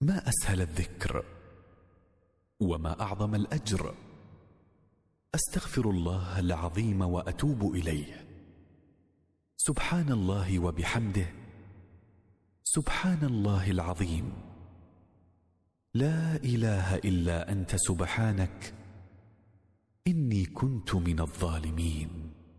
ما أسهل الذكر وما أعظم الأجر. أستغفر الله العظيم وأتوب إليه. سبحان الله وبحمده، سبحان الله العظيم. لا إله إلا أنت سبحانك إني كنت من الظالمين.